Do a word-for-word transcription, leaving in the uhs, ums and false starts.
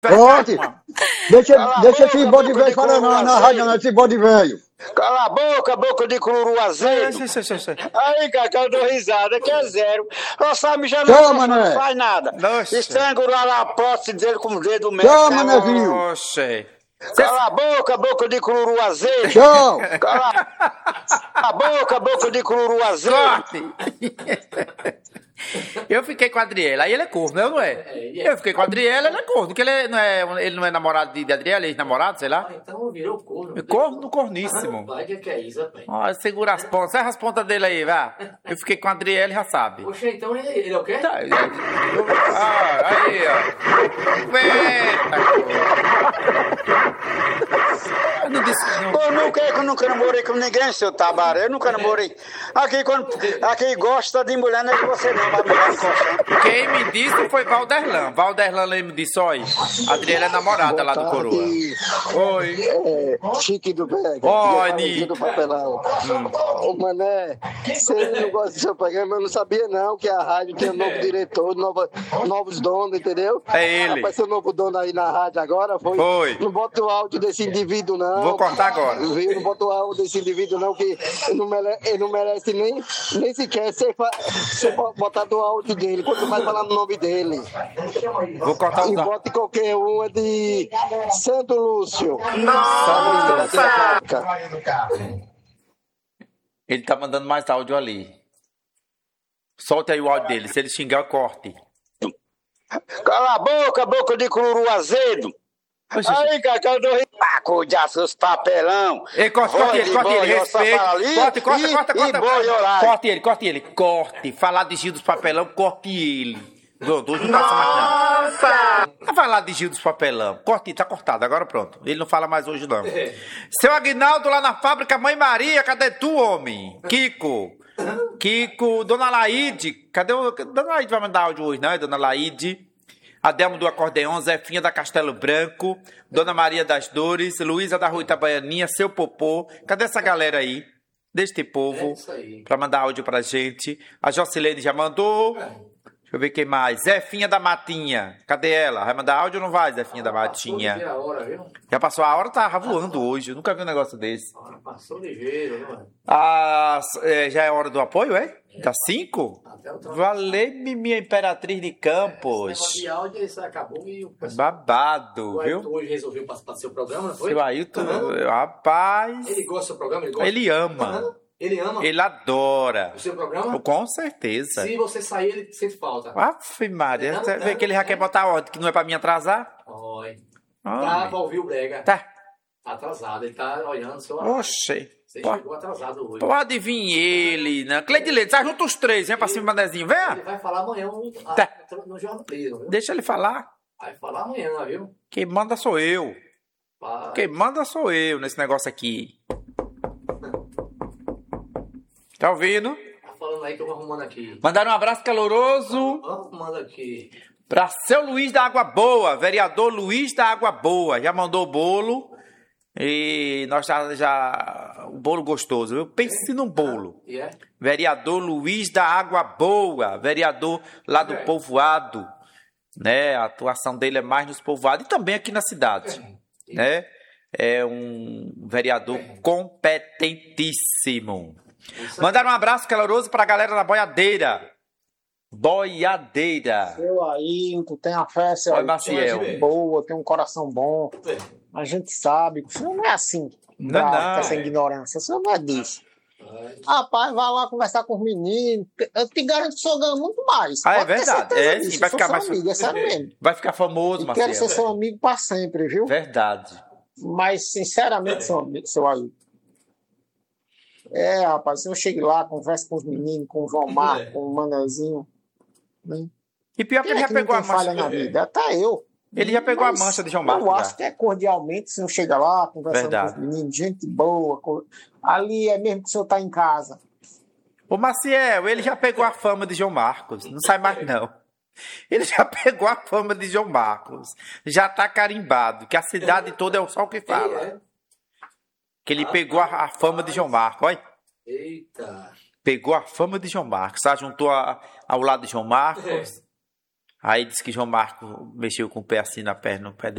Pode. Deixa, deixa esse bode velho falar na, na rádio, não, esse bode velho. Cala a boca, boca de cururu azedo. Aí, Cacá, eu dou risada, que é zero. Ô, Sami já não, não, não faz nada. Estrangulou lá a prótese dele com o dedo médio. Tchau, manezinho. Oxê. Cala a boca, boca de cururu azedo. Tchau. Cala a boca, boca de cururu azedo. Eu fiquei com a Adriela, aí ele é corno, eu não é? Eu fiquei com a Adriela, ele é corno, porque ele não é, ele não é namorado de Adriela, ele é namorado, sei lá. Então virou corno. Corno, corníssimo. Pai, que é isso, rapaz? Ó, segura as pontas, serra as pontas dele aí, vá. Eu fiquei com a Adriela e já sabe. Poxa, então ele, ele é o quê? Tá, ah, aí, ó. Eu não disse, não. Eu nunca, eu nunca namorei com ninguém, seu Tabaré. Eu nunca namorei. Aqui, quando, aqui gosta de mulher, não é que você não, mas mulher encostando. Quem me disse foi Valderlan. Valderlan me disse, olha, a Adriela é namorada lá do Coroa. Oi. É, Chique do Pega. Oi, do papelão. Hum. Ô, Mané, você não gosta do seu programa, eu não sabia não que a rádio tinha novo diretor, nova, novos donos, entendeu? É ele. Apareceu um novo dono aí na rádio agora, foi? Foi. Não bota o áudio desse indivíduo não. Vou cortar agora. Viu? Não bota o áudio desse indivíduo não, que ele não merece, ele não merece nem, nem sequer ser, ser botado o áudio dele, quanto mais falar no nome dele. Vou cortar o E áudio. bote qualquer uma de Santo Lúcio. Nossa! Ele tá mandando mais áudio ali. Solte aí o áudio dele. Se ele xingar, corte. Cala a boca, boca de cururu azedo. Oxe, aí, Cacá, eu dou risada. Ah, cuidar seus papelão. Ei, corte, corte ele, corte ele, respeite. Corte, corta, corta, corta. Corte ele, corte ele, corte. Falar de Gil dos Papelão, corte ele. Não, não passa mais não. Nossa! Vai falar de Gil dos Papelão. Corte, tá cortado, agora pronto. Ele não fala mais hoje não. Seu Aguinaldo lá na fábrica Mãe Maria, cadê tu, homem? Kiko. Kiko, Dona Laide. Cadê o... Dona Laide vai mandar áudio hoje, não é? Dona Laide. Adelmo do Acordeão, Zefinha da Castelo Branco, Dona Maria das Dores, Luísa da Rua Itabaianinha, Seu Popô. Cadê essa galera aí? Deste povo, é pra mandar áudio pra gente. A Jocilene já mandou. Deixa eu ver quem mais. Zefinha da Matinha. Cadê ela? Vai mandar áudio ou não vai, Zefinha da Matinha? Já passou a hora, viu? Já passou a hora, tava voando hoje. Eu nunca vi um negócio desse. Passou ligeiro, né? Ah, é, já é hora do apoio, é? Das cinco? Valeu-me, minha Imperatriz de Campos. Esse negócio de áudio, isso acabou e o pessoal... Babado, o viu? hoje resolveu participar do seu programa, não foi? Seu Ailton, uhum. Rapaz... Ele gosta do seu programa? Ele, gosta? Ele ama. Uhum. Ele ama? Ele adora. O seu programa? Com certeza. Se você sair, ele sente falta. Aff, Maria. Você vê que ele já quer botar ordem, que não é pra mim atrasar? Oi. Tá pra ouvir o Brega. Tá. Tá atrasado, ele tá olhando o seu... Oxê. Você Pô, chegou atrasado hoje. Pode vir ele, né? Cleidilene, sai junto os três, vem pra cima, Manezinho, vem. Ele vai falar amanhã no, tá. no jornalismo, viu? Deixa ele falar. Vai falar amanhã, viu? Quem manda sou eu. Vai. Quem manda sou eu nesse negócio aqui. Tá ouvindo? Tá falando aí que eu vou arrumando aqui. Mandaram um abraço caloroso. Arrumando aqui. Pra seu Luiz da Água Boa, vereador Luiz da Água Boa. Já mandou o bolo. E nós já, já... O bolo gostoso, viu? Pense num bolo. É? Yeah. Vereador Luiz da Água Boa. Vereador lá do é. Povoado. Né? A atuação dele é mais nos povoados. E também aqui na cidade. É. Né? É um vereador é. competentíssimo. Mandaram um abraço caloroso pra galera da Boiadeira. Boiadeira. Seu Ailton, tem a fé, seu Oi, Maciel. Tem boa, tem um coração bom. A gente sabe. O senhor não é assim. Não, bravo, não. Essa ignorância. O senhor não é disso. Rapaz, vai lá conversar com os meninos. Eu te garanto que o senhor ganha muito mais. Ah, é verdade. É, sim, vai ficar mais amigo, é sério mesmo. Vai ficar famoso, Maciel. Quero ser seu amigo pra sempre, viu? Verdade. Mas, sinceramente, seu, seu Ailton. É, rapaz, eu chego lá, converso com os meninos, com o João Marcos, com o Manezinho. Né? E pior que ele já que pegou a mancha. Falha na vida? Até eu. Ele já pegou Mas a mancha de João Marcos. Eu acho que é cordialmente, se não chega lá, conversando Verdade. com os meninos, gente boa. Ali é mesmo que o senhor está em casa. Ô, Maciel, ele já pegou a fama de João Marcos. Não sai mais, não. Ele já pegou a fama de João Marcos. Já tá carimbado, que a cidade toda é só o que fala. Que ele pegou a, a fama de João Marcos, olha. Eita. Pegou a fama de João Marcos, tá? Juntou a, ao lado de João Marcos. Aí disse que João Marcos mexeu com o pé assim na perna, no pé dele.